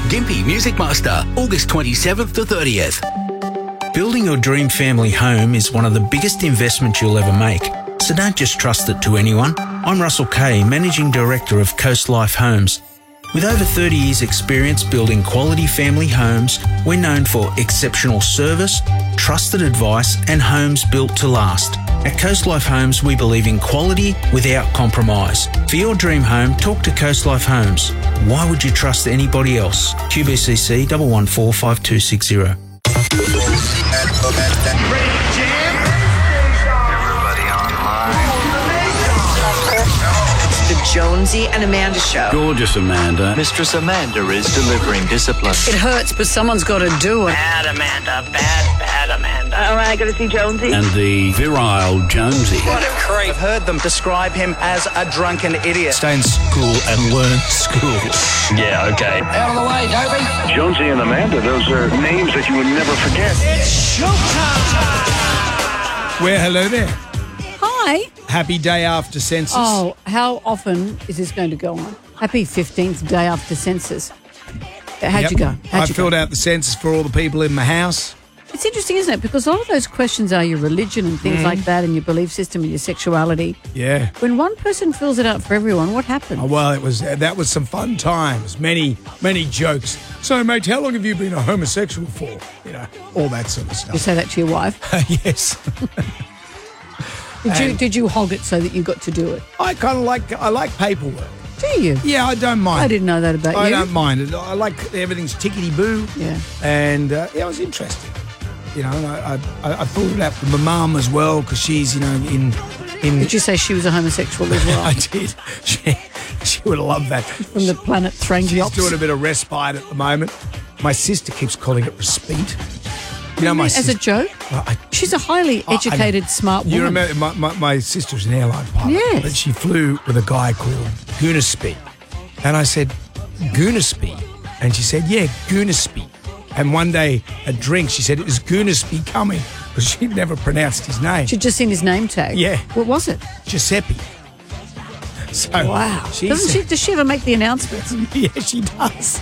Gympie Music Master, August 27th to 30th. Building your dream family home is one of the biggest investments you'll ever make, so don't just trust it to anyone. I'm Russell Kay, Managing Director of Coast Life Homes. With over 30 years' experience building quality family homes, we're known for exceptional service, trusted advice and homes built to last. At Coast Life Homes, we believe in quality without compromise. For your dream home, talk to Coast Life Homes. Why would you trust anybody else? QBCC 1145260. The Jonesy and Amanda Show. Gorgeous Amanda. Mistress Amanda is delivering discipline. It hurts, but someone's got to do it. Bad Amanda, bad Amanda. All right, I got to see Jonesy. And the virile Jonesy. What a creep. I've heard them describe him as a drunken idiot. Stay in school and learn school. Yeah, okay. Out of the way, Toby. Jonesy and Amanda, those are names that you would never forget. It's showtime. Well, hello there. Hi. Happy day after census. Oh, how often is this going to go on? Happy 15th day after census. How'd you go? I filled out the census for all the people in my house. It's interesting, isn't it? Because a lot of those questions are your religion and things like that, and your belief system and your sexuality. Yeah. When one person fills it out for everyone, what happens? Oh, well, that was some fun times. Many jokes. So, mate, how long have you been a homosexual for? You know, all that sort of stuff. You say that to your wife? Yes. Did you hog it so that you got to do it? I like paperwork. Do you? Yeah, I don't mind. I didn't know that about you. I don't mind it. I like everything's tickety-boo. Yeah. And, it was interesting. You know, I filled it out for my mum as well because she's, you know, in... Did you say she was a homosexual as well? I did. She would have loved that. From the planet Thrangiops. She's doing a bit of respite at the moment. My sister keeps calling it respite. You know, my as a joke? Well, she's a highly educated, smart woman. You remember, my sister's an airline pilot. Yes. But she flew with a guy called Goonaspy. And I said, Goonaspy? And she said, yeah, Goonaspy. And one day at drinks, she said, is Goonaspy coming? Because she'd never pronounced his name. She'd just seen his name tag. Yeah. What was it? Giuseppe. So wow. Does she ever make the announcements? Yeah, she does.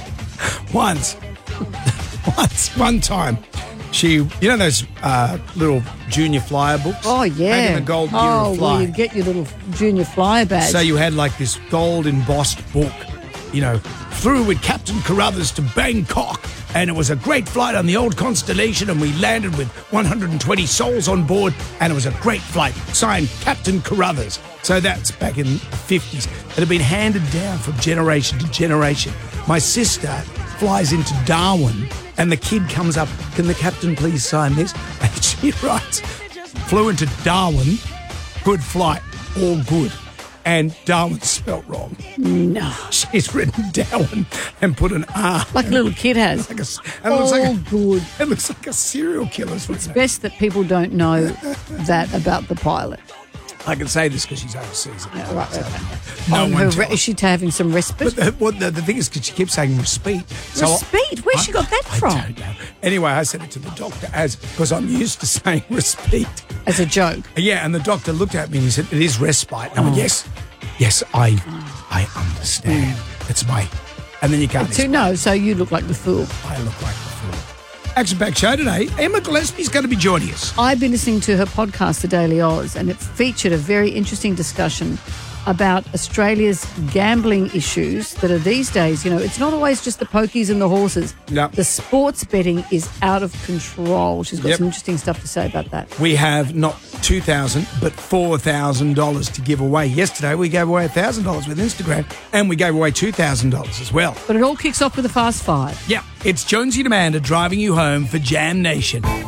One time, you know those little junior flyer books? Oh, yeah. Back in the gold era flyer. Well, you'd get your little junior flyer badge. So you had like this gold embossed book, you know, through with Captain Carruthers to Bangkok. And it was a great flight on the old Constellation, and we landed with 120 souls on board, and it was a great flight. Signed, Captain Carruthers. So that's back in the 50s. It had been handed down from generation to generation. My sister flies into Darwin, and the kid comes up, can the captain please sign this? And she writes, flew into Darwin, good flight, all good. And Darwin spelt wrong. No. She's written Darwin and put an R. Like a little kid has. Good. It looks like a serial killer's It's best that people don't know that about the pilot. I can say this because she's overseas. Yeah, right. Is she having some respite? But the thing is, because she keeps saying respite. Respite? Where's she got that from? I don't know. Anyway, I said it to the doctor because I'm used to saying respite. As a joke? Yeah, and the doctor looked at me and he said, it is respite. And I went, yes, I understand. It's my... And then you can't... So you look like the fool. I look like the fool. Action-packed show today. Emma Gillespie's going to be joining us. I've been listening to her podcast, The Daily Oz, and it featured a very interesting discussion about Australia's gambling issues that are these days. You know, it's not always just the pokies and the horses. Yep. The sports betting is out of control. She's got some interesting stuff to say about that. We have not $2,000 but $4,000 to give away. Yesterday we gave away $1,000 with Instagram, and we gave away $2,000 as well. But it all kicks off with a Fast Five. Yeah, it's Jonesy and Amanda driving you home for Jam Nation.